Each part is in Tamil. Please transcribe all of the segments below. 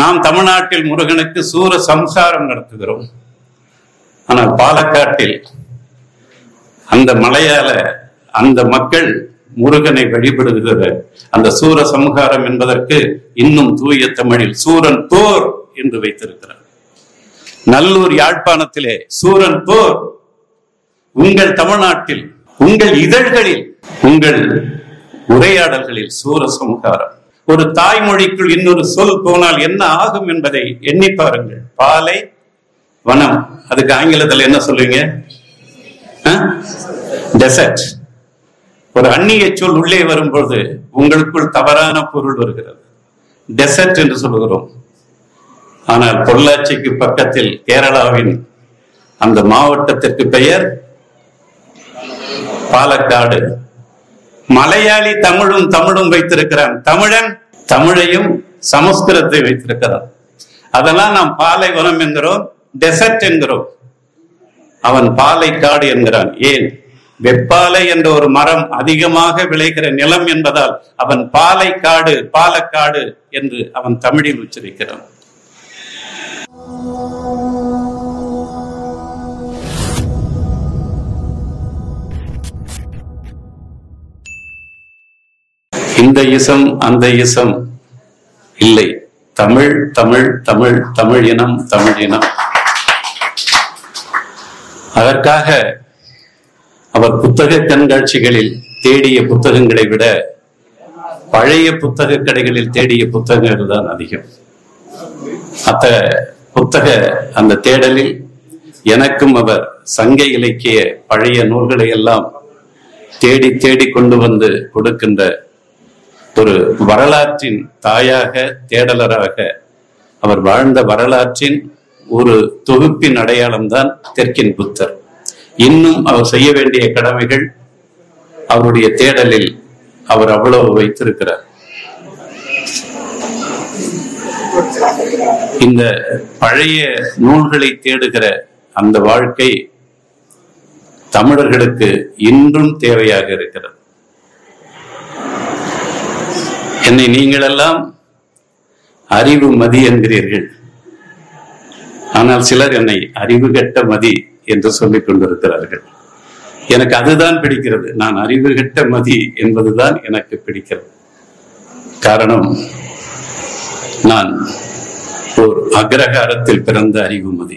நாம் தமிழ்நாட்டில் முருகனுக்கு சூர சம்சாரம் நடத்துகிறோம். ஆனால் பாலக்காட்டில் அந்த மலையாள அந்த மக்கள் முருகனை வழிபடுகிற அந்த சூர சம்ஹாரம் என்பதற்கு இன்னும் தூய தமிழில் சூரன் போர் என்று வைத்திருக்கிறார். நல்லூர் யாழ்ப்பாணத்திலே சூரன் போர். உங்கள் தமிழ்நாட்டில் உங்கள் இதழ்களில் உங்கள் உரையாடல்களில் சூர சம்ஹாரம். ஒரு தாய்மொழிக்குள் இன்னொரு சொல் போனால் என்ன ஆகும் என்பதை எண்ணி பாருங்கள். பாலை வனம், அதுக்கு ஆங்கிலத்தில் என்ன சொல்லுவீங்க? டெசர்ட். ஒரு அந்நிய சொல் உள்ளே வரும்பொழுது உங்களுக்குள் தவறான பொருள் வருகிறது. டெசர்ட் என்று சொல்லுகிறோம். ஆனால் பொள்ளாச்சிக்கு பக்கத்தில் கேரளாவின் அந்த மாவட்டத்திற்கு பெயர் பாலக்காடு. மலையாளி தமிழும் வைத்திருக்கிறான். தமிழன் தமிழையும் சமஸ்கிருதத்தை வைத்திருக்கிறான். அதெல்லாம் நாம் பாலைவனம் என்கிறோம், டெசர்ட் என்கிறோம். அவன் பாலைக்காடு என்கிறான். ஏன்? வெப்பாலை என்ற ஒரு மரம் அதிகமாக விளைகிற நிலம் என்பதால் அவன் பாலைக்காடு பாலக்காடு என்று அவன் தமிழில் உச்சரிக்கிறான். இந்த இசம் அந்த இசம் இல்லை. தமிழ் தமிழ் தமிழ் தமிழ் இனம் தமிழ் இனம். அதற்காக அவர் புத்தக கண்காட்சிகளில் தேடிய புத்தகங்களை விட பழைய புத்தக கடைகளில் தேடிய புத்தகங்கள் தான் அதிகம். புத்தக அந்த தேடலில் எனக்கும் அவர் சங்க இலக்கிய பழைய நூல்களை எல்லாம் தேடி தேடி கொண்டு வந்து கொடுக்கின்ற ஒரு வரலாற்றின் தாயாக தேடலராக அவர் வாழ்ந்த வரலாற்றின் ஒரு தொகுப்பின் அடையாளம்தான் தெற்கின் புத்தர். இன்னும் அவர் செய்ய வேண்டிய கடமைகள் அவருடைய தேடலில் அவர் அவ்வளவு வைத்திருக்கிறார். இந்த பழைய நூல்களை தேடுகிற அந்த வாழ்க்கை தமிழர்களுக்கு இன்றும் தேவையாக இருக்கிறது. என்னை நீங்கள் எல்லாம் அறிவு மதி என்கிறீர்கள். ஆனால் சிலர் என்னை அறிவு கெட்ட மதி என்று சொல்லிக் கொண்டிருக்கிறார்கள். எனக்கு அதுதான் பிடிக்கிறது. நான் அறிவு கெட்ட மதி என்பதுதான் எனக்கு பிடிக்கிறது. காரணம், நான் ஒரு அக்ரஹாரத்தில் பிறந்த அறிவுமதி.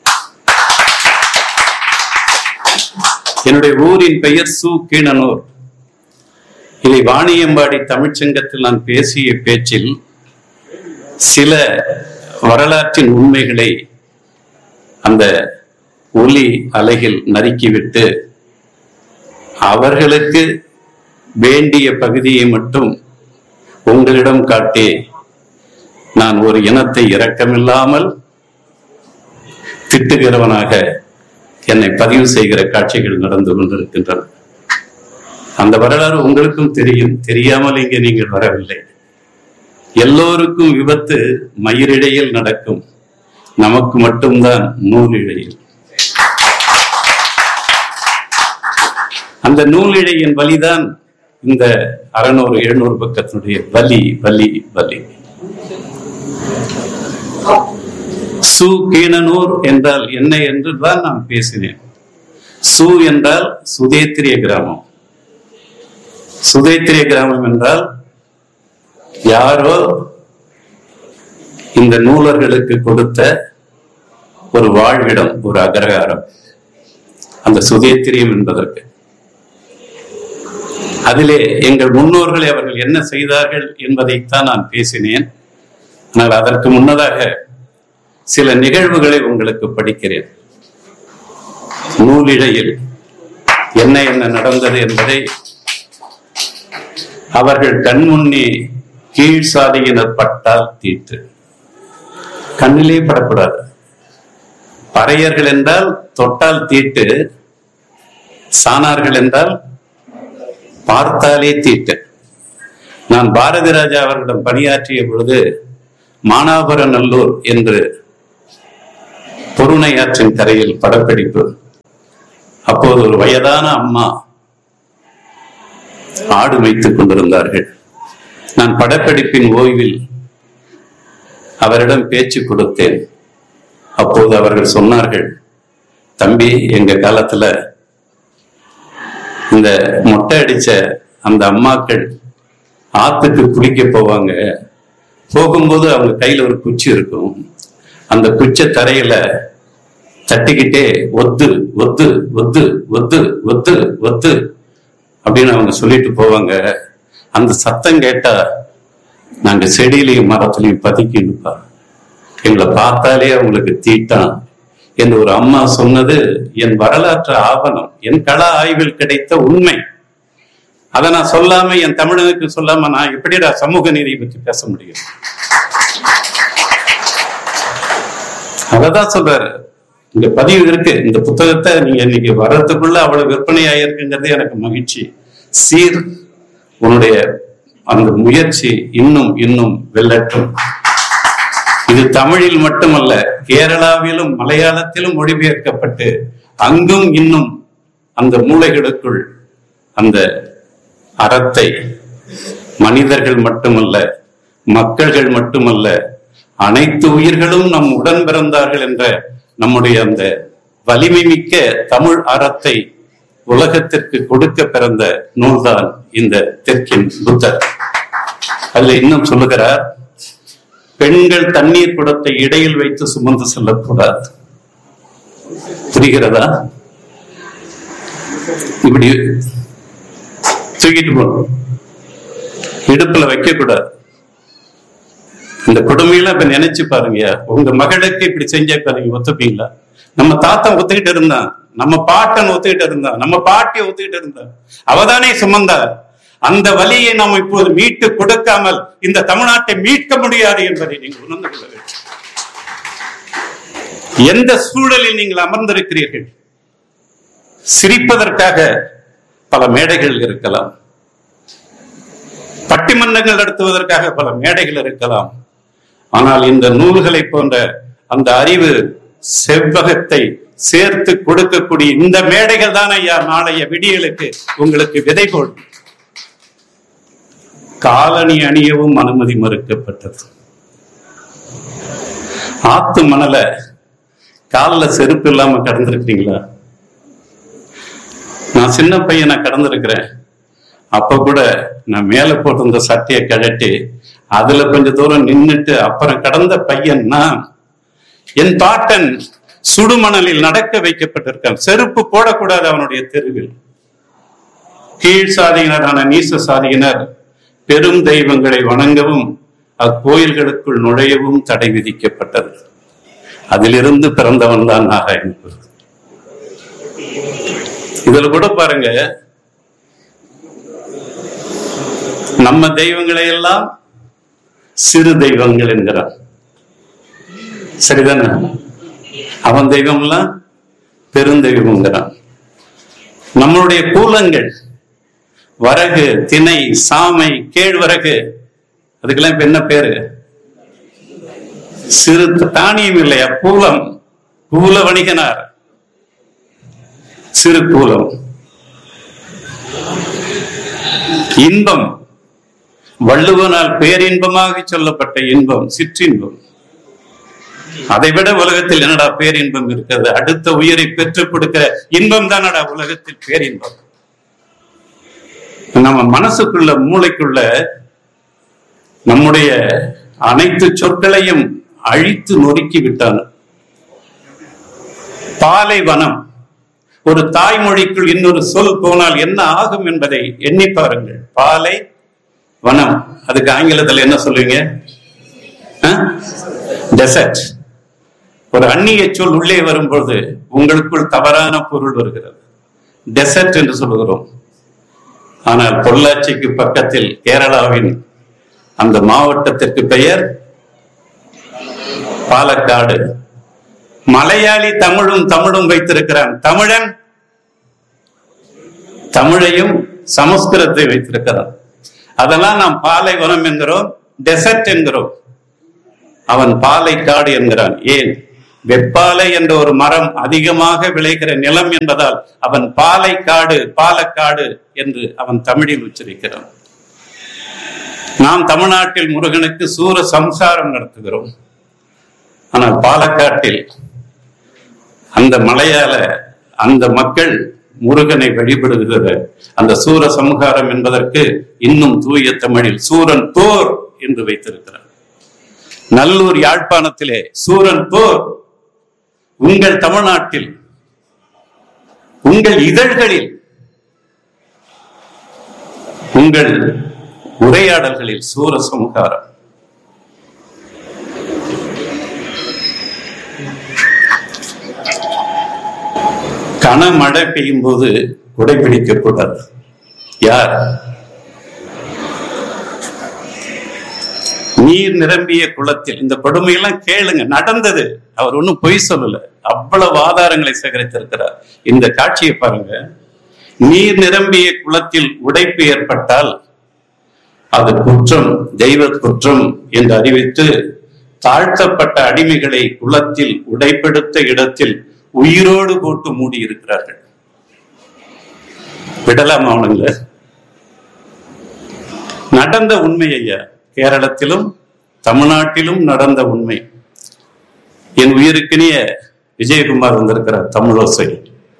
என்னுடைய ஊரின் பெயர் சு கீணனூர். இதை வாணியம்பாடி தமிழ்ச்சங்கத்தில் நான் பேசிய பேச்சில் சில வரலாற்றின் உண்மைகளை அந்த ஒலி அலையில் நறுக்கிவிட்டு அவர்களுக்கு வேண்டிய பகுதியை மட்டும் உங்களிடம் காட்டி நான் ஒரு இனத்தை இரக்கமில்லாமல் திட்டுகிறவனாக என்னை பதிவு செய்கிற காட்சிகள் நடந்து கொண்டிருக்கின்றன. அந்த வரலாறு உங்களுக்கும் தெரியும். தெரியாமல் இங்கே நீங்கள் வரவில்லை. எல்லோருக்கும் விபத்து மயிரிழையில் நடக்கும், நமக்கு மட்டும்தான் நூலிழையில். அந்த நூலிழையின் வலிதான் இந்த 600-700 பக்கத்தினுடைய வலி வலி வலி. சு கீணனூர் என்றால் என்ன என்று தான் நான் பேசினேன். சு என்றால் சுதேத்திரிய கிராமம். சுதேத்திரிய கிராமம் என்றால் யாரோ இந்த நூலர்களுக்கு கொடுத்த ஒரு வாழ்விடம், ஒரு அக்ரஹாரம். அந்த சுதேத்திரியம் என்பதற்கு அதிலே எங்கள் முன்னோர்களை அவர்கள் என்ன செய்தார்கள் என்பதைத்தான் நான் பேசினேன். ஆனால் அதற்கு முன்னதாக சில நிகழ்வுகளை உங்களுக்கு படிக்கிறேன். நூலிழையில் என்ன என்ன நடந்தது என்பதை அவர்கள் கண்முன்னே கீழ் சாதியினர் பட்டால் தீட்டு. கண்ணிலே படக்கூடாது. பறையர்கள் என்றால் தொட்டால் தீட்டு, சாணார்கள் என்றால் பார்த்தாலே தீட்டு. நான் பாரதி ராஜா அவர்களிடம் பணியாற்றிய பொழுது மானாபுரநல்லூர் என்று பொருணை ஆற்றின் கரையில் படப்பிடிப்பு. அப்போது ஒரு வயதான அம்மா ஆடு வைத்துக் கொண்டிருந்தார்கள். நான் படப்பிடிப்பின் ஓய்வில் அவரிடம் பேச்சு கொடுத்தேன். அப்போது அவர்கள் சொன்னார்கள், தம்பி, எங்க காலத்துல இந்த மொட்டை அடிச்ச அந்த அம்மாக்கள் ஆத்துக்கு குளிக்க போவாங்க. போகும்போது அவங்க கையில ஒரு குச்சி இருக்கும். அந்த குச்சை தரையில தட்டிக்கிட்டே ஒத்து ஒத்து ஒத்து ஒத்து ஒத்து ஒத்து அப்படின்னு அவங்க சொல்லிட்டு போவாங்க. அந்த சத்தம் கேட்டா நாங்க செடியிலையும் மரத்துலையும் பதுக்கிடுப்பா, எங்களை பார்த்தாலே அவங்களுக்கு தீட்டான் என்று ஒரு அம்மா சொன்னது என் வரலாற்று ஆவணம், என் கள ஆய்வில் கிடைத்த உண்மை. அதை நான் சொல்லாம, என் தமிழனுக்கு சொல்லாம நான் எப்படிடா சமூக நீதியை பற்றி பேச முடியும்? அததான் சொல்றாரு. இங்க பதிவு இருக்கு. இந்த புத்தகத்தை நீங்க இன்னைக்கு வர்றதுக்குள்ள அவ்வளவு விற்பனை ஆயிருக்குங்கிறது எனக்கு மகிழ்ச்சி. சீர், உன்னுடைய அந்த முயற்சி இன்னும் இன்னும் வெல்லட்டும். இது தமிழில் மட்டுமல்ல, கேரளாவிலும் மலையாளத்திலும் மொழிபெயர்க்கப்பட்டு அங்கும் இன்னும் அந்த மூளைகளுக்குள் அந்த அறத்தை மனிதர்கள் மட்டுமல்ல, மக்கள்கள் மட்டுமல்ல, அனைத்து உயிர்களும் நம் உடன் பிறந்தார்கள் என்ற நம்முடைய அந்த வலிமை மிக்க தமிழ் அறத்தை உலகத்திற்கு கொடுக்க பிறந்த நூல்தான் இந்த தெற்கின் புத்தர். அதுல இன்னும் சொல்லுகிறார், பெண்கள் தண்ணீர் குடத்தை இடையில் வைத்து சுமந்து செல்லக்கூடாது. புரிகிறதா? இப்படி தூக்கிட்டு போகணும், இடுப்புல வைக்க கூடாது. இந்த கொடுமையில இப்ப நினைச்சு பாருங்க, உங்க மகளுக்கு இப்படி செஞ்சா பாருங்க, ஒத்துப்பீங்களா? நம்ம தாத்தா ஒத்துக்கிட்டு இருந்தான், நம்ம பாட்டன் ஒத்துக்கிட்டு இருந்தான், நம்ம பாட்டியை ஒத்துக்கிட்டு இருந்தான், அவதானே சுமந்தார். அந்த வலியை நாம் இப்போது மீட்டு கொடுக்காமல் இந்த தமிழ்நாட்டை மீட்க முடியாது என்பதை நீங்கள் உணர்ந்து கொள்ள வேண்டும். எந்த சூழலில் நீங்கள் அமர்ந்திருக்கிறீர்கள்? சிரிப்பதற்காக பல மேடைகள் இருக்கலாம், பட்டிமன்றங்கள் நடத்துவதற்காக பல மேடைகள் இருக்கலாம். ஆனால் இந்த நூல்களை போன்ற அந்த அறிவு செவ்வகத்தை சேர்த்து கொடுக்கக்கூடிய இந்த மேடைகள் தான் ஐயா நாளைய விடியலுக்கு உங்களுக்கு விதை போடும். காலணி அணியவும் அனுமதி மறுக்கப்பட்டது. ஆத்து மணல காலில் செருப்பு இல்லாம கடந்திருக்கிறீங்களா? நான் சின்ன பையனை கடந்திருக்கிறேன். அப்ப கூட நான் மேல போட்டிருந்த சட்டையை கழட்டி அதுல கொஞ்ச தூரம் நின்றுட்டு அப்புறம் கடந்த பையன்னா, என் பாட்டன் சுடுமணலில் நடக்க வைக்கப்பட்டிருக்கான். செருப்பு போடக்கூடாது அவனுடைய தெருவில். கீழ் சாதியினரான நீச சாதியினர் பெரும் தெய்வங்களை வணங்கவும் அக்கோயில்களுக்குள் நுழையவும் தடை விதிக்கப்பட்டது. அதிலிருந்து பிறந்தவன் தான் நாராயணகுரு. இதுல கூட பாருங்க, நம்ம தெய்வங்களை எல்லாம் சிறு தெய்வங்கள் என்கிறான். சரிதானே? அவன் தெய்வம் எல்லாம் பெருந்தெய்வம்ங்கிறான். நம்மளுடைய கூலங்கள் வரகு, திணை, சாமை, கேழ்வரகு, அதுக்கெல்லாம் இப்ப என்ன பேரு? சிறு தானியம் இல்லையா? கூலம், கூல வணிகனார், சிறு கூலம். இன்பம், வள்ளுவனால் பேரின்பமாக சொல்லப்பட்ட இன்பம் சிற்றின்பம். அதை விட உலகத்தில் என்னடா பேரின்பம் இருக்கிறது? அடுத்த உயிரை பெற்றுக் கொடுக்கிற இன்பம் தானடா உலகத்தில் பேரின்பம். நம்ம மனசுக்குள்ள, மூளைக்குள்ள நம்முடைய அனைத்து சொற்களையும் அழித்து நொறுக்கி விட்டான். பாலைவனம், ஒரு தாய்மொழிக்குள் இன்னொரு சொல் போனால் என்ன ஆகும் என்பதை எண்ணி பாருங்கள். பாலை வனம், அதுக்கு ஆங்கிலத்தில் என்ன சொல்லுவீங்க? டெசர்ட். ஒரு அந்நிய சொல் உள்ளே வரும்போது உங்களுக்குள் தவறான பொருள் வருகிறது. டெசர்ட் என்று சொல்லுகிறோம். ஆனால் பொள்ளாச்சிக்கு பக்கத்தில் கேரளாவின் அந்த மாவட்டத்திற்கு பெயர் பாலக்காடு. மலையாளி தமிழும் வைத்திருக்கிறான். தமிழன் தமிழையும் சமஸ்கிருதத்தை வைத்திருக்கிறான். அதெல்லாம் நாம் பாலைவனம் என்கிறோம், டெசர்ட் என்கிறோம். அவன் பாலைக்காடு என்கிறான். ஏன்? வெப்பாலை என்ற ஒரு மரம் அதிகமாக விளைகிற நிலம் என்பதால் அவன் பாலைக்காடு, பாலக்காடு என்று அவன் தமிழில் உச்சரிக்கிறான். நாம் தமிழ்நாட்டில் முருகனுக்கு சூர சம்சாரம் நடத்துகிறோம். ஆனால் பாலக்காட்டில் அந்த மலையால அந்த மக்கள் முருகனை வழிபடுகிற அந்த சூர சம்ஹாரம் என்பதற்கு இன்னும் தூய தமிழில் சூரன் போர் என்று வைத்திருக்கிறார். நல்லூர் யாழ்ப்பாணத்திலே சூரன் போர். உங்கள் தமிழ்நாட்டில் உங்கள் இதழ்களில் உங்கள் உரையாடல்களில் சூர சம்ஹாரம். கனமழை பெய்யும் போது குடைபிடிக்க கூடாது. யார்? நீர் நிரம்பிய குளத்தில். இந்த கொடுமையெல்லாம் கேளுங்க, நடந்தது. அவர் ஒன்னும் பொய் சொல்லல, அவ்வளவு ஆதாரங்களை சேகரித்திருக்கிறார். இந்த காட்சியை பாருங்க. நீர் நிரம்பிய குளத்தில் உடைப்பு ஏற்பட்டால் அது குற்றம், தெய்வ குற்றம் என்று அறிவித்து தாழ்த்தப்பட்ட அடிமைகளை குளத்தில் உடைப்பெடுத்த இடத்தில் உயிரோடு போட்டு மூடி இருக்கிறார்கள். விடலாமா அவனுங்கள? நடந்த உண்மை ஐயா. கேரளத்திலும் தமிழ்நாட்டிலும் நடந்த உண்மை. என் உயிருக்கினிய விஜயகுமார் வந்திருக்கிறார். தமிழோசை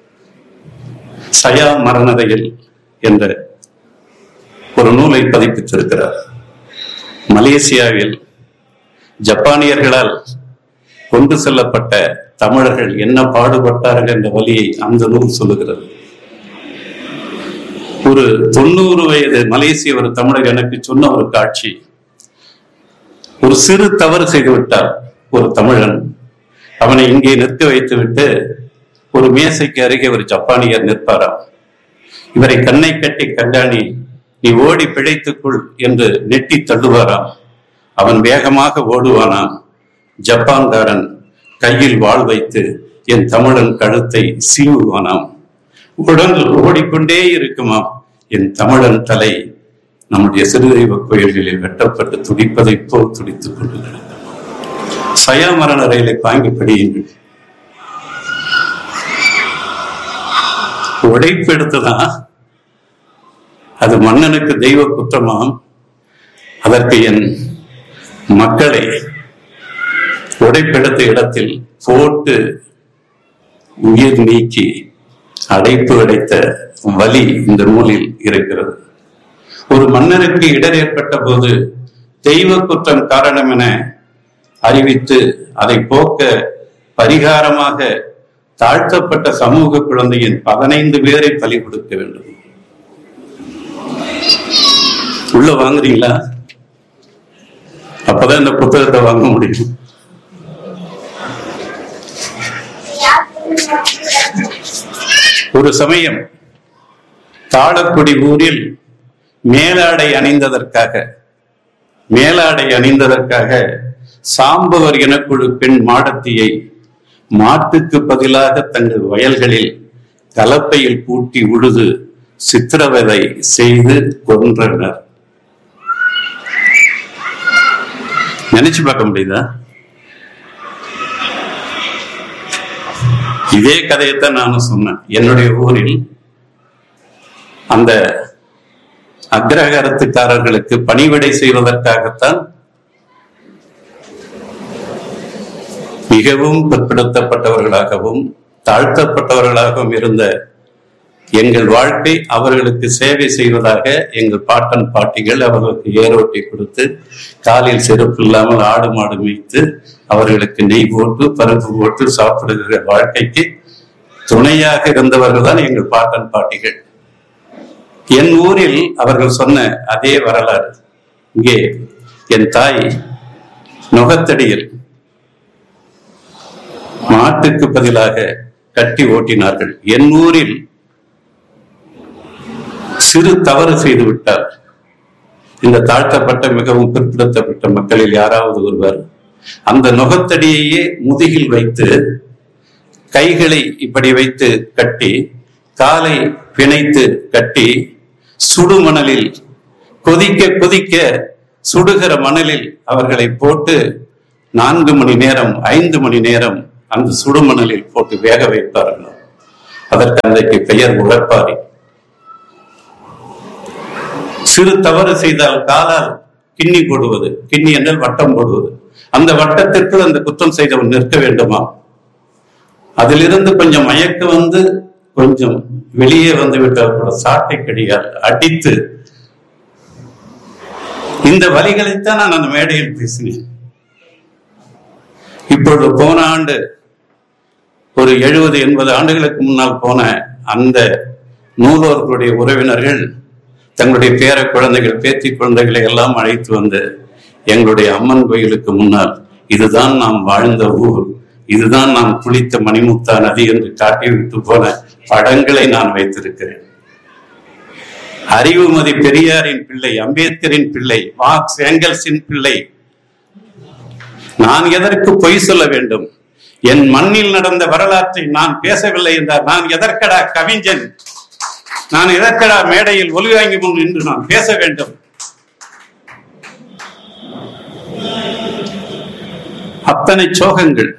சயா மரணதையில் என்ற ஒரு நூலை பதிப்பித்திருக்கிறார். மலேசியாவில் ஜப்பானியர்களால் கொண்டு செல்லப்பட்ட தமிழர்கள் என்ன பாடுபட்டார்கள் என்ற வழியை அந்த நூல் சொல்லுகிறது. ஒரு 90 வயது மலேசிய ஒரு தமிழர் எனக்கு சொன்ன ஒரு காட்சி. ஒரு சிறு தவறு செய்துவிட்டார் ஒரு தமிழன். அவனை இங்கே நிற்க வைத்து விட்டு ஒரு மேசைக்கு அருகே ஒரு ஜப்பானியர் நிற்பாராம். இவரை கண்ணை கட்டி கண்டாணி, நீ ஓடி பிழைத்துக்குள் என்று நெட்டி தள்ளுவாராம். அவன் வேகமாக ஓடுவானாம். ஜப்பான்காரன் கையில் வாள் வைத்து என் தமிழன் கழுத்தை சீவுவானாம். உடல் ஓடிக்கொண்டே இருக்குமாம். என் தமிழன் தலை நம்முடைய சிறுதெய்வ கோயில்களில் வெட்டப்பட்டு துடிப்பதை போல் துடித்துக் கொண்டிருக்கிறது. சயா மரண ரயிலை தாங்கி படியுங்கள். உடைப்பு எடுத்துதான் அது மன்னனுக்கு தெய்வ குற்றமாம். அதற்கு என் மக்களை உடைப்பெடுத்த இடத்தில் போட்டு உயிர் நீக்கி அடைப்பு அடைத்த வலி இந்த நூலில் இருக்கிறது. ஒரு மன்னருக்கு இடர் ஏற்பட்ட போது தெய்வ குற்றம் காரணம் என அறிவித்து அதை போக்க பரிகாரமாக தாழ்த்தப்பட்ட சமூக குழந்தையின் 15 பேரை பலி கொடுக்க வேண்டும். உள்ள வாங்குறீங்களா? அப்பதான் இந்த புத்தகத்தை வாங்க முடியும். ஒரு சமயம் தாளக்குடி ஊரில் மேலாடை அணிந்ததற்காக சாம்பவர் எனக்குழு பெண் மாடத்தியை மாட்டுக்கு பதிலாக தங்கள் வயல்களில் கலப்பையில் பூட்டி உழுது சித்திரவதை செய்து கொன்றனர். நினைச்சு பார்க்க முடியுதா? இதே கதையைத்தான் நானும் சொன்னேன். என்னுடைய ஊரில் அந்த அக்ரஹாரத்துக்காரர்களுக்கு பணிவிடை செய்வதற்காகத்தான் மிகவும் பிற்படுத்தப்பட்டவர்களாகவும் தாழ்த்தப்பட்டவர்களாகவும் இருந்த எங்கள் வாழ்க்கை அவர்களுக்கு சேவை செய்வதாக எங்கள் பாட்டன் பாட்டிகள் அவர்களுக்கு ஏரோட்டி கொடுத்து காலில் செருப்பு இல்லாமல் ஆடு மாடு மேய்த்து அவர்களுக்கு நெய் போட்டு பருப்பு போட்டு சாப்பிடுகிற வாழ்க்கைக்கு துணையாக இருந்தவர்கள் தான் எங்கள் பாட்டன் பாட்டிகள். என் ஊரில் அவர்கள் சொன்ன அதே வரலாறு. இங்கே என் தாய் நுகத்தடியில் மாட்டுக்கு பதிலாக கட்டி ஓட்டினார்கள். என் ஊரில் சிறு தவறு செய்து விட்டார். இந்த தாழ்த்தப்பட்ட மிகவும் பிற்படுத்தப்பட்ட மக்களில் யாராவது ஒருவர் அந்த நுகத்தடியையே முதுகில் வைத்து கைகளை இப்படி வைத்து கட்டி காலை பிணைத்து கட்டி சுடுமணலில் கொதிக்க கொதிக்க சுடுகிற மணலில் அவர்களை போட்டு 4 மணி நேரம் 5 மணி நேரம் அந்த சுடுமணலில் போட்டு வேக வைப்பார்கள். அதற்கு அன்றைக்கு பெயர் உழைப்பாரி. சிறு தவறு செய்தால் காலால் கிண்ணி போடுவது, கிண்ணி என்றால் வட்டம் போடுவது, அந்த வட்டத்திற்குள் அந்த குற்றம் செய்தவன் நிற்க வேண்டுமா? அதிலிருந்து கொஞ்சம் மயக்க வந்து கொஞ்சம் வெளியே வந்து விட்டால் கூட சாட்டை கடியால் அடித்து, இந்த வழிகளைத்தான் நான் அந்த மேடையில் பேசினேன். இப்பொழுது போன ஆண்டு ஒரு 70-80 ஆண்டுகளுக்கு முன்னால் போன அந்த நூலோர்களுடைய உறவினர்கள் தங்களுடைய பேர குழந்தைகள், பேத்தி குழந்தைகளை எல்லாம் அழைத்து வந்து எங்களுடைய அம்மன் கோயிலுக்கு முன்னால், இதுதான் நாம் வாழ்ந்த ஊர், இதுதான் நாம் குளித்த மணிமுத்தா நதி என்று காட்டிவிட்டு போன படங்களை நான் வைத்திருக்கிறேன். அறிவுமதி பெரியாரின் பிள்ளை, அம்பேத்கரின் பிள்ளை, மார்க்ஸ் ஏங்கல்ஸின் பிள்ளை. நான் எதற்கு பொய் சொல்ல வேண்டும்? என் மண்ணில் நடந்த வரலாற்றை நான் பேசவில்லை என்றால் நான் எதற்கடா கவிஞன்? நான் எதற்கடா மேடையில் ஒலி வாங்கி முன் என்று நான் பேச வேண்டும்? அத்தனை சோகங்கள்.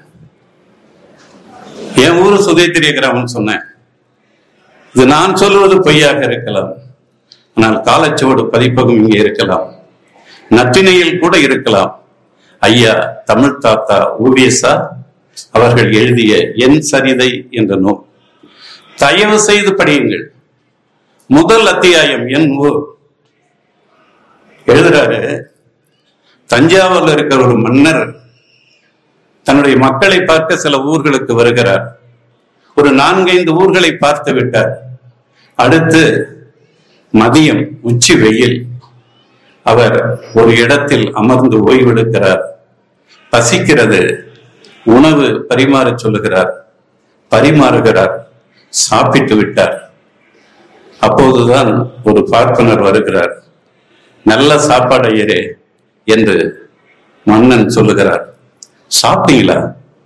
என் ஊரு சுதேத்திரிய கிராமம் சொன்னேன். இது நான் சொல்வது பொய்யாக இருக்கலாம், ஆனால் காலச்சுவடு பதிப்பகம் இங்கே இருக்கலாம், நற்றினையில் கூட இருக்கலாம். ஐயா தமிழ் தாத்தா ஊவேசா அவர்கள் எழுதிய என் சரிதை என்ற நூல் தயவு செய்து படியுங்கள். முதல் அத்தியாயம் என் ஊர். எழுதுறாரு, தஞ்சாவூர்ல இருக்கிற ஒரு மன்னர் தன்னுடைய மக்களை பார்க்க சில ஊர்களுக்கு வருகிறார். ஒரு 4-5 ஊர்களை பார்த்து விட்டார். அடுத்து மதியம் உச்சி வெயில். அவர் ஒரு இடத்தில் அமர்ந்து ஓய்வெடுக்கிறார். பசிக்கிறது. உணவு பரிமாற சொல்லுகிறார். பரிமாறுகிறார். சாப்பிட்டு விட்டார். அப்போதுதான் ஒரு பார்ப்பனர் வருகிறார். நல்ல சாப்பாடு ஐயரே என்று மன்னன் சொல்லுகிறார். சாப்பிட்டீங்களா?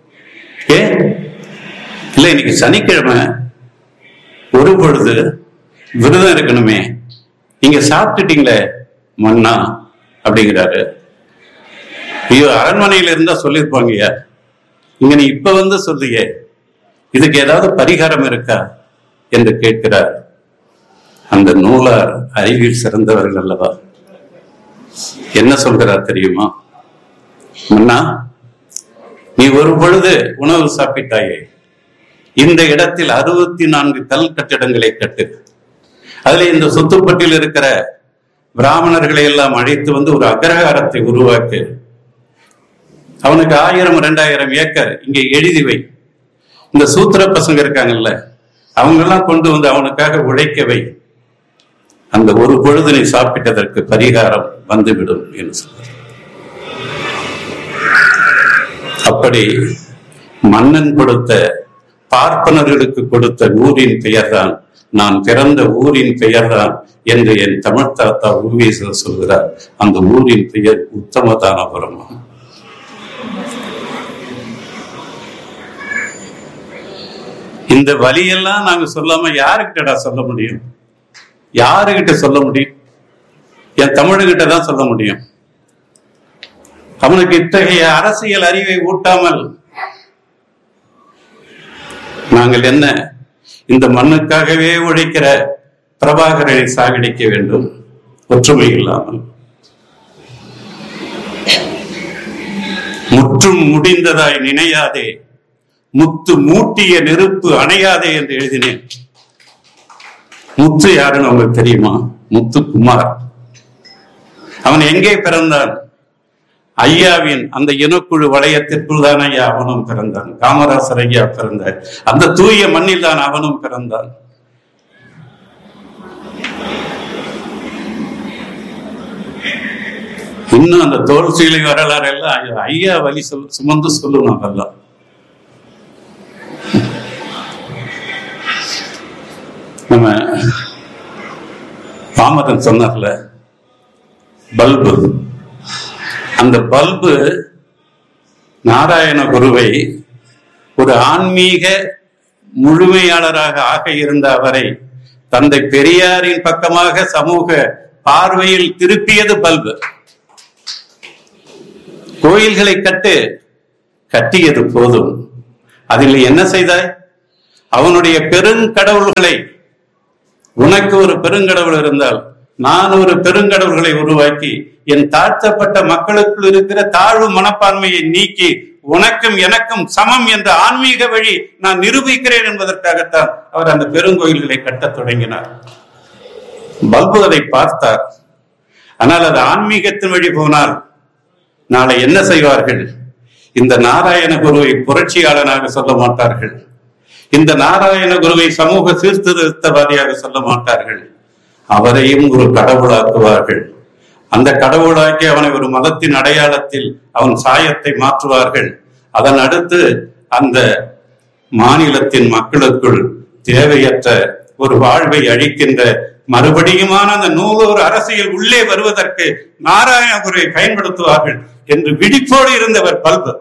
இல்ல, இன்னைக்கு சனிக்கிழமை, ஒரு பொழுது விரதம் இருக்கணுமே, நீங்க சாப்பிட்டுட்டீங்களே மன்னா அப்படிங்கிறாரு. ஐயோ, அரண்மனையில இருந்தா சொல்லியிருப்பாங்கய்யா, இங்க நீ இப்ப வந்து சொல்றீங்க, இதுக்கு ஏதாவது பரிகாரம் இருக்கா என்று கேட்கிறார். அந்த நூலார் அறிவில் சிறந்தவர்கள் அல்லவா, என்ன சொல்கிறார் தெரியுமா? மன்னா, நீ ஒரு பொழுது உணவு சாப்பிட்டாயே, இந்த இடத்தில் 64 கல் கட்டிடங்களை கட்டு, அதுல இந்த சுத்துப்பட்டில் இருக்கிற பிராமணர்களை எல்லாம் அழைத்து வந்து ஒரு அக்ரஹாரத்தை உருவாக்கு, அவனுக்கு 1000-2000 ஏக்கர் இங்கே எழுதி வை, இந்த சூத்திர பசங்க இருக்காங்கல்ல அவங்கெல்லாம் கொண்டு வந்து அவனுக்காக உழைக்கவை, அந்த ஒரு பொழுது நீ சாப்பிட்டதற்கு பரிகாரம் வந்துவிடும் என்று சொல்றார். அப்படி மன்னன் கொடுத்த, பார்ப்பனர்களுக்கு கொடுத்த ஊரின் பெயர்தான், நான் பிறந்த ஊரின் பெயர்தான் என்று என் தமிழ் தாத்தா ஊவேசர் சொல்கிறார். அந்த ஊரின் பெயர் உத்தமதானபுரம். இந்த வழியெல்லாம் நாங்க சொல்லாம யாருக்கிட்டடா சொல்ல முடியும்? யாருகிட்ட சொல்ல முடியும்? என் தமிழகிட்ட தான் சொல்ல முடியும். அவனுக்கு இத்தகைய அரசியல் அறிவை ஊட்டாமல் நாங்கள் என்ன இந்த மண்ணுக்காகவே உழைக்கிற பிரபாகரனை சாகடிக்க வேண்டும்? ஒற்றுமை இல்லாமல். முற்றும் முடிந்ததாய் நினையாதே, முத்து மூட்டிய நெருப்பு அணையாதே என்று எழுதினேன். முத்து யாருன்னு உங்களுக்கு தெரியுமா? முத்துக்குமார். அவன் எங்கே பிறந்தான்? ஐயாவின் அந்த இனக்குழு வளையத்திற்குள் தான் ஐயா அவனும் பிறந்தான். காமராசர் ஐயா பிறந்தார். அந்த தூய மண்ணில் தான் அவனும் பிறந்தான். இன்னும் அந்த தோல் சீலை வரலாறு எல்லாம் ஐயா வழி சுமந்து சொல்லணும். அதெல்லாம் நம்ம பாமரன் சொன்னார்ல, பல்பு. அந்த பல்பு நாராயண குருவை ஒரு ஆன்மீக முழுமையாளராக ஆக இருந்த அவரை தந்தை பெரியாரின் பக்கமாக சமூக பார்வையில் திருப்பியது பல்பு. கோயில்களை கட்டியது போதும், அதில் என்ன செய்தாய்? அவனுடைய பெருங்கடவுள்களை, உனக்கு ஒரு பெருங்கடவுள் இருந்தால் நான் ஒரு பெருங்கடவுள்களை உருவாக்கி என் தாழ்த்தப்பட்ட மக்களுக்குள் இருக்கிற தாழ்வு மனப்பான்மையை நீக்கி உனக்கும் எனக்கும் சமம் என்ற ஆன்மீக வழி நான் நிரூபிக்கிறேன் என்பதற்காகத்தான் அவர் அந்த பெருங்கோயில்களை கட்டத் தொடங்கினார். பல்பு அதை பார்த்தார். ஆனால் அது ஆன்மீகத்தின் வழி போனால் நாளை என்ன செய்வார்கள்? இந்த நாராயண குருவை புரட்சியாளனாக சொல்ல மாட்டார்கள். இந்த நாராயண குருவை சமூக சீர்திருத்தவாதியாக சொல்ல மாட்டார்கள். அவரையும் ஒரு கடவுளாக்குவார்கள். அந்த கடவுளாக்கி அவனை ஒரு மதத்தின் அடையாளத்தில் அவன் சாயத்தை மாற்றுவார்கள். அதன் அடுத்து அந்த மாநிலத்தின் மக்களுக்குள் தேவையற்ற ஒரு வாழ்வை அளிக்கின்ற மறுபடியுமான அந்த 100 அரசியல் உள்ளே வருவதற்கு நாராயண குருவை பயன்படுத்துவார்கள் என்று விழிப்போடு இருந்தவர் பல்பு.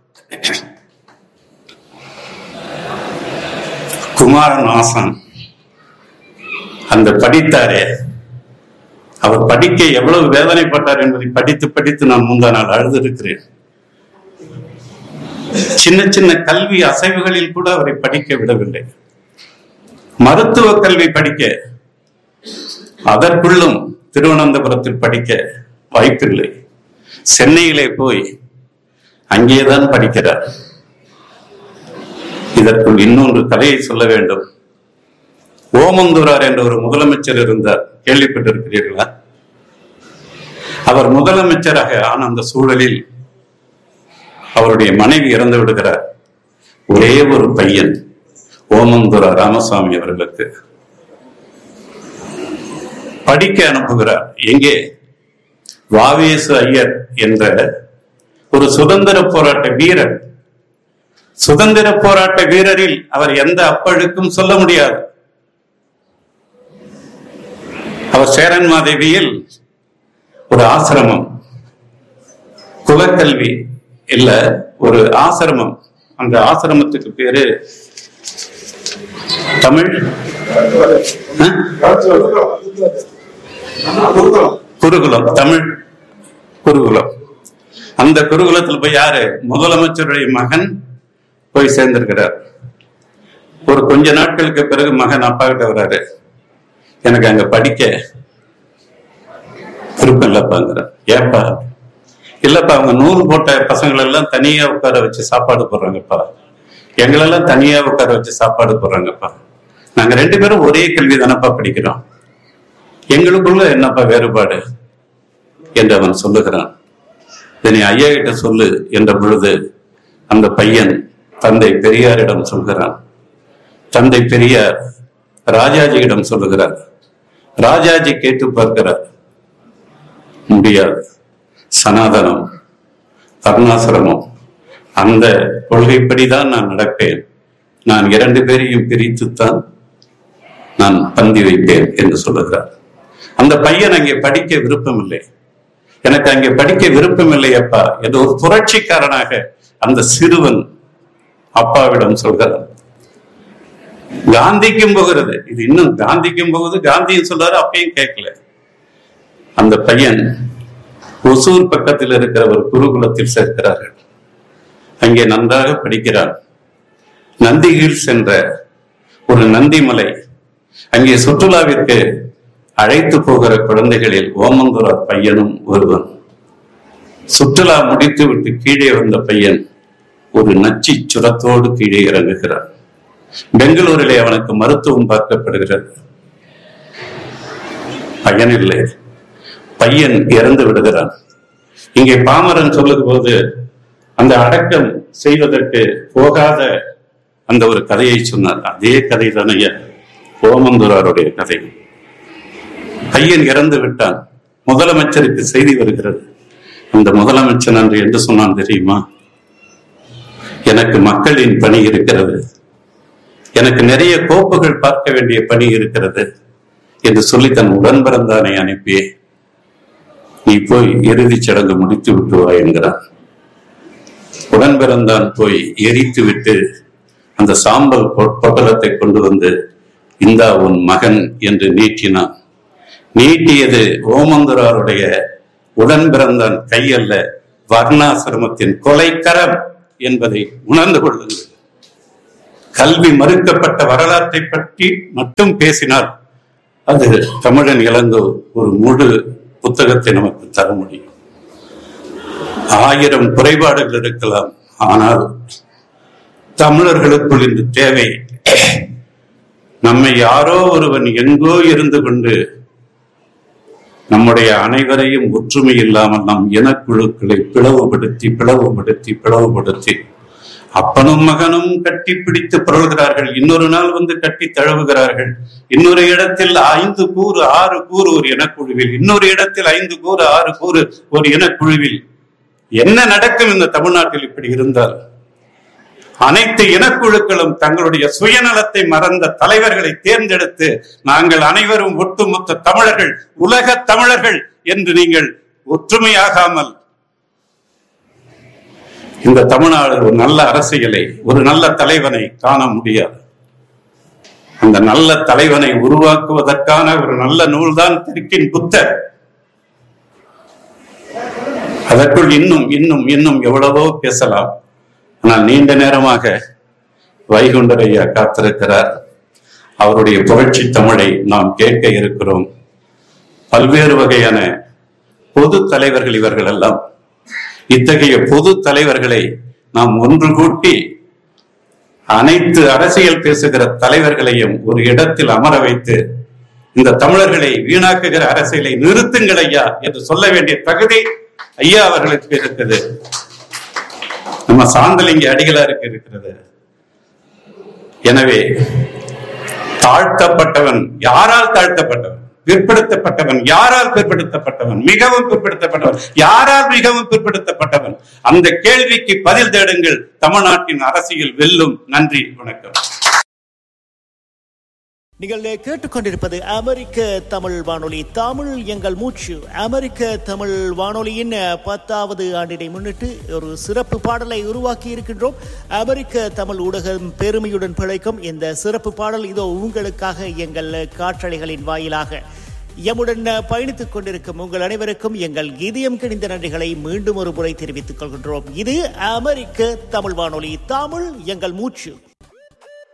குமாரநாசன் அந்த படித்தாரே, அவர் படிக்க எவ்வளவு வேதனைப்பட்டார் என்பதை படித்து படித்து நான் முந்தா நாள் அழுதிருக்கிறேன். சின்ன சின்ன கல்வி அசைவுகளில் கூட அவரை படிக்க விடவில்லை. மருத்துவ கல்வி படிக்க, அதற்குள்ளும் திருவனந்தபுரத்தில் படிக்க வாய்ப்பில்லை. சென்னையிலே போய் அங்கேதான் படிக்கிறார். இதற்குள் இன்னொன்று கதையை சொல்ல வேண்டும். ஓமந்தூரார் என்ற ஒரு முதலமைச்சர் இருந்தார், கேள்விப்பட்டிருக்கிறீர்களா? அவர் முதலமைச்சராக ஆன அந்த சூழலில் அவருடைய மனைவி இறந்து விடுகிறார். ஒரே ஒரு பையன் ஓமந்தூரார் ராமசாமி அவர்களுக்கு. படிக்க அனுப்புகிறார். எங்கே? வாவேசு ஐயர் என்ற ஒரு சுதந்திர போராட்ட வீரர். சுதந்திர போராட்ட வீரரில் அவர் எந்த அப்பழுக்கும் சொல்ல முடியாது. அவர் சேரன் மாதேவியில் ஒரு ஆசிரமம், குலக்கல்வி இல்ல ஒரு ஆசிரமம். அந்த ஆசிரமத்துக்கு பேரு தமிழ் குருகுலம், தமிழ் குருகுலம். அந்த குருகுலத்தில் போய் யாரு? முதலமைச்சருடைய மகன் போய் சேர்ந்திருக்கிறார். ஒரு கொஞ்ச நாட்களுக்கு பிறகு மகன் அப்பா கிட்ட வர்றாரு, எனக்கு அங்க படிக்க விருப்பம் இல்லப்பாங்கிறார். ஏப்பா? இல்லப்பா, அவங்க நூல் போட்ட பசங்களை எல்லாம் தனியா உட்கார வச்சு சாப்பாடு போடுறாங்கப்பா, எங்களெல்லாம் தனியா உட்கார வச்சு சாப்பாடு போடுறாங்கப்பா, நாங்க 2 பேரும் ஒரே கல்வி தானப்பா படிக்கிறோம், எங்களுக்குள்ள என்னப்பா வேறுபாடு என்று அவன் சொல்லுகிறான். இதனை ஐயா கிட்ட சொல்லு என்ற பொழுது அந்த பையன் தந்தை பெரியாரிடம் சொல்கிறான். தந்தை பெரியார் ராஜாஜியிடம் சொல்லுகிறார். ராஜாஜி கேட்டு பார்க்கிறார். முடியாது, சனாதனம் வர்ணாசிரமம் அந்த கொள்கைப்படிதான் நான் நடப்பேன், நான் 2 பேரையும் பிரித்துத்தான் நான் பந்தி வைப்பேன் என்று சொல்லுகிறார். அந்த பையன் அங்கே படிக்க விருப்பம் இல்லை. எனக்கு அங்கே படிக்க விருப்பம் இல்லை அப்பா என்று ஒரு புரட்சிக்காரனாக அந்த சிறுவன் அப்பாவிடம் சொல்கிறார். காந்திக்கும் போகிறது இது, இன்னும் காந்திக்கும் போகுது. காந்தியும் சொல்றாரு, அப்பயும் கேட்கல. அந்த பையன் ஒசூர் பக்கத்தில் இருக்கிற ஒரு குருகுலத்தில் சேர்க்கிறார்கள். அங்கே நன்றாக படிக்கிறான். நந்தி ஹில்ஸ் என்ற ஒரு நந்திமலை, அங்கே சுற்றுலாவிற்கு அழைத்து போகிற குழந்தைகளில் ஓமந்தூரார் பையனும் ஒருவன். சுற்றுலா முடித்து விட்டு கீழே வந்த பையன் ஒரு நச்சு சுரத்தோடு கீழே இறங்குகிறான். பெங்களூரிலே அவனுக்கு மருத்துவம் பார்க்கப்படுகிறது. பயனில்லை, பையன் இறந்து விடுகிறான். இங்கே பாமரன் சொல்லும் போது அந்த அடக்கம் செய்வதற்கு போகாத அந்த ஒரு கதையை சொன்னார். அதே கதை தானே ஓமந்தூராருடைய கதை. பையன் இறந்து விட்டான். முதலமைச்சருக்கு செய்தி வருகிறது. அந்த முதலமைச்சர் அன்று என்று சொன்னான் தெரியுமா? எனக்கு மக்களின் பணி இருக்கிறது, எனக்கு நிறைய கோப்புகள் பார்க்க வேண்டிய பணி இருக்கிறது என்று சொல்லி தன் உடன் பிறந்தானை அனுப்பி நீ போய் இறுதிச் சடங்கு முடித்து விட்டு வா என்கிறான். உடன் பிறந்தான் போய் எரித்து விட்டு அந்த சாம்பல் பொட்டலத்தை கொண்டு வந்து இந்தா உன் மகன் என்று நீட்டினான். நீட்டியது ஓமந்தூராருடைய உடன் பிறந்தான் கையல்ல, வர்ணாசிரமத்தின் கொலைக்கரம் என்பதை உணர்ந்து கொள்ளுங்கள். கல்வி மறுக்கப்பட்ட வரலாற்றை பற்றி மட்டும் பேசினால் அது தமிழன் இளங்கோ ஒரு முழு புத்தகத்தை நமக்கு தர முடியும். 1000 குறைபாடுகள் இருக்கலாம், ஆனால் தமிழர்களுக்குள் இந்த தேவை. நம்மை யாரோ ஒருவன் எங்கோ இருந்து கொண்டு நம்முடைய அனைவரையும் ஒற்றுமை இல்லாமல் நம் இனக்குழுக்களை பிளவுபடுத்தி அப்பனும் மகனும் கட்டி பிடித்து புரள்கிறார்கள். இன்னொரு நாள் வந்து கட்டி தழுவுகிறார்கள். இன்னொரு இடத்தில் 5 கூறு 6 கூறு ஒரு இனக்குழுவில், இன்னொரு இடத்தில் 5 கூறு 6 கூறு ஒரு இனக்குழுவில். என்ன நடக்கும் இந்த தமிழ்நாட்டில் இப்படி இருந்தால்? அனைத்து இனக்குழுக்களும் தங்களுடைய சுயநலத்தை மறந்த தலைவர்களை தேர்ந்தெடுத்து நாங்கள் அனைவரும் ஒட்டுமொத்த தமிழர்கள், உலக தமிழர்கள் என்று நீங்கள் ஒற்றுமையாகாமல் இந்த தமிழ்நாடு ஒரு நல்ல அரசியலை, ஒரு நல்ல தலைவனை காண முடியாது. அந்த நல்ல தலைவனை உருவாக்குவதற்கான ஒரு நல்ல நூல்தான் தெற்கின் புத்தர். அதற்குள் இன்னும் இன்னும் இன்னும் எவ்வளவோ பேசலாம். ஆனால் நீண்ட நேரமாக வைகுண்டர் ஐயா காத்திருக்கிறார். அவருடைய புரட்சி தமிழை நாம் கேட்க இருக்கிறோம். பல்வேறு வகையான பொது தலைவர்கள் இவர்கள் எல்லாம். இத்தகைய பொது தலைவர்களை நாம் ஒன்று கூட்டி அனைத்து அரசியல் பேசுகிற தலைவர்களையும் ஒரு இடத்தில் அமர வைத்து இந்த தமிழர்களை வீணாக்குகிற அரசியலை நிறுத்துங்கள் ஐயா என்று சொல்ல வேண்டிய தகுதி ஐயா அவர்களுக்கு இருக்குது. நம்ம சாந்தலிங்க அடிகளாருக்கு இருக்கிறது. எனவே தாழ்த்தப்பட்டவன் யாரால் தாழ்த்தப்பட்டவன்? பிற்படுத்தப்பட்டவன் யாரால் பிற்படுத்தப்பட்டவன்? மிகவும் பிற்படுத்தப்பட்டவன் யாரால் மிகவும் பிற்படுத்தப்பட்டவன்? அந்த கேள்விக்கு பதில் தேடுங்கள். தமிழ்நாட்டின் அரசியல் வெல்லும். நன்றி, வணக்கம். நீங்கள் கேட்டுக்கொண்டிருப்பது அமெரிக்க தமிழ் வானொலி, தமிழ் எங்கள் மூச்சு. அமெரிக்க தமிழ் வானொலியின் 10வது ஆண்டினை முன்னிட்டு ஒரு சிறப்பு பாடலை உருவாக்கி இருக்கின்றோம். அமெரிக்க தமிழ் ஊடகம் பெருமையுடன் பிழைக்கும் இந்த சிறப்பு பாடல் இதோ உங்களுக்காக எங்கள் காற்றலைகளின் வாயிலாக. எம்முடன் பயணித்துக் கொண்டிருக்கும் உங்கள் அனைவருக்கும் எங்கள் இதயம் கிணிந்த நன்றிகளை மீண்டும் ஒரு முறை தெரிவித்துக் கொள்கின்றோம். இது அமெரிக்க தமிழ் வானொலி, தமிழ் எங்கள் மூச்சு.